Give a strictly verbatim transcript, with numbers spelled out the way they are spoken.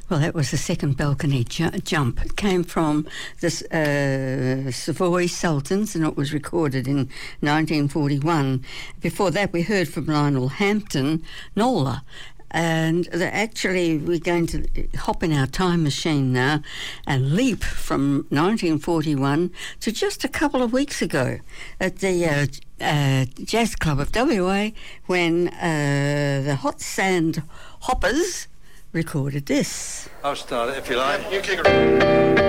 Well, that was the second balcony ju- jump. It came from the uh, Savoy Sultans, and it was recorded in nineteen forty-one. Before that, we heard from Lionel Hampton, Nola. And actually, we're going to hop in our time machine now and leap from nineteen forty-one to just a couple of weeks ago at the uh, uh, Jazz Club of W A, when uh, the Hot Sand Hoppers recorded this. I'll start it if you like. You kick it.